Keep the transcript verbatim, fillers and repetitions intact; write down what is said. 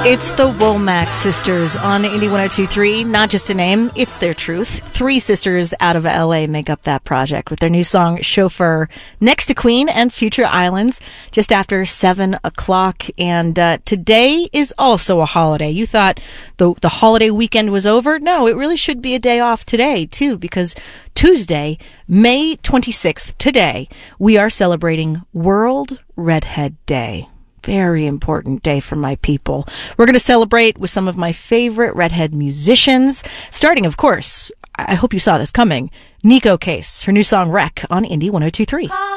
It's the Womack Sisters on Indie one oh two point three. Not just a name, it's their truth. Three sisters out of L A make up that project with their new song, Chauffeur, next to Queen and Future Islands, just after seven o'clock. And uh, today is also a holiday. You thought the, the holiday weekend was over? No, it really should be a day off today, too, because Tuesday, May twenty-sixth, today, we are celebrating World Redhead Day. Very important day for my people. We're going to celebrate with some of my favorite redhead musicians, starting, of course, I hope you saw this coming, Neko Case, her new song Wreck on Indie one oh two point three.